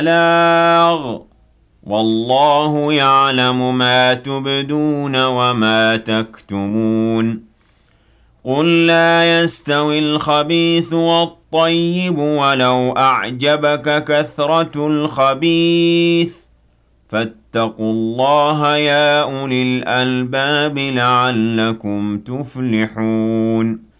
بلاغ والله يعلم ما تبدون وما تكتمون قل لا يستوي الخبيث والطيب ولو أعجبك كثرة الخبيث فاتقوا الله يا أولي الألباب لعلكم تفلحون